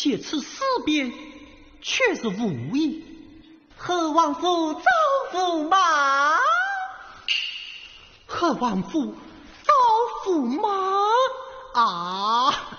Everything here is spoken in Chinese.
借此思辨，却是无益。 何王府招驸马？ 何王府招驸马啊！